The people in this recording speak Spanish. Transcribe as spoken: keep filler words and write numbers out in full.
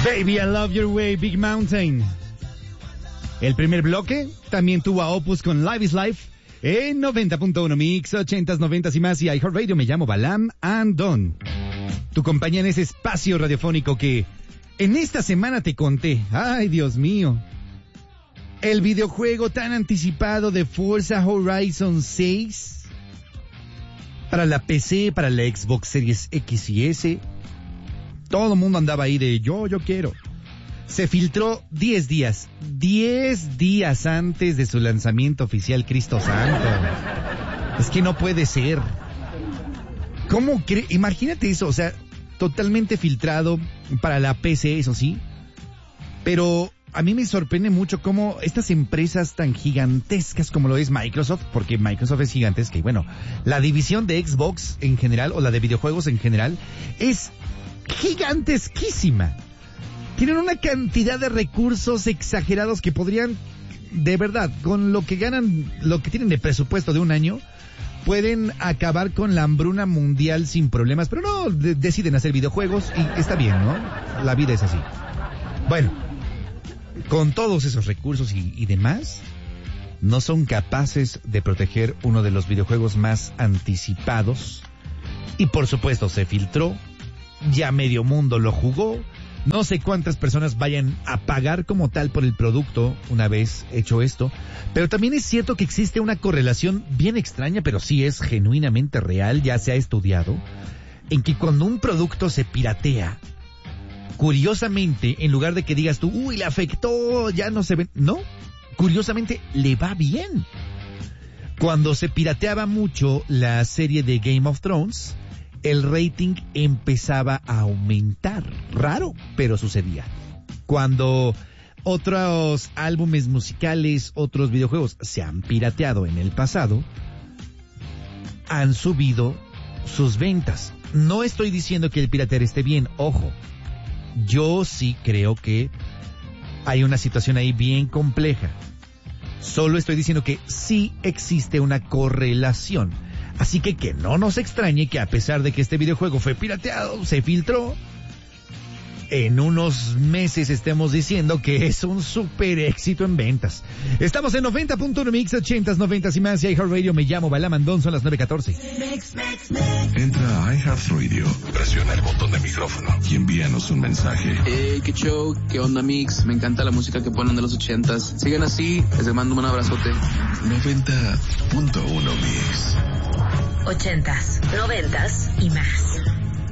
Baby, I Love Your Way, Big Mountain. El primer bloque también tuvo a Opus con Live is Life en noventa punto uno Mix, ochentas, noventas y más. Y iHeartRadio. Me llamo Balam Andon, tu compañía en ese espacio radiofónico que en esta semana te conté. Ay, Dios mío. El videojuego tan anticipado de Forza Horizon seis para la P C, para la Xbox Series X y S. Todo el mundo andaba ahí de yo, yo quiero. Se filtró diez días, diez días antes de su lanzamiento oficial, Cristo Santo. Es que no puede ser. ¿Cómo cree? Imagínate eso, o sea, totalmente filtrado para la P C, eso sí. Pero a mí me sorprende mucho cómo estas empresas tan gigantescas como lo es Microsoft, porque Microsoft es gigantesca y bueno, la división de Xbox en general, o la de videojuegos en general, es gigantesquísima. Tienen una cantidad de recursos exagerados que podrían, de verdad, con lo que ganan, lo que tienen de presupuesto de un año, pueden acabar con la hambruna mundial sin problemas, pero no, de- deciden hacer videojuegos y está bien, ¿no? La vida es así. Bueno, con todos esos recursos y, y demás, no son capaces de proteger uno de los videojuegos más anticipados y por supuesto se filtró. Ya medio mundo lo jugó. No sé cuántas personas vayan a pagar como tal por el producto una vez hecho esto. Pero también es cierto que existe una correlación bien extraña, pero sí es genuinamente real, ya se ha estudiado, en que cuando un producto se piratea, curiosamente, en lugar de que digas tú, uy, le afectó, ya no se ve, no, curiosamente le va bien. Cuando se pirateaba mucho la serie de Game of Thrones, el rating empezaba a aumentar. Raro, pero sucedía. Cuando otros álbumes musicales, otros videojuegos se han pirateado en el pasado, han subido sus ventas. No estoy diciendo que el piratear esté bien, ojo. Yo sí creo que hay una situación ahí bien compleja. Solo estoy diciendo que sí existe una correlación. Así que que no nos extrañe que a pesar de que este videojuego fue pirateado, se filtró, en unos meses estemos diciendo que es un super éxito en ventas. Estamos en noventa punto uno Mix, ochentas, noventas y más. Y iHeartRadio. Me llamo Balam Andon, son las nueve catorce. Entra a iHeartRadio, presiona el botón de micrófono y envíanos un mensaje. Hey, qué show, qué onda Mix, me encanta la música que ponen de los ochentas. Sigan así, les mando un abrazote. noventa punto uno Mix. Ochentas, noventas y más.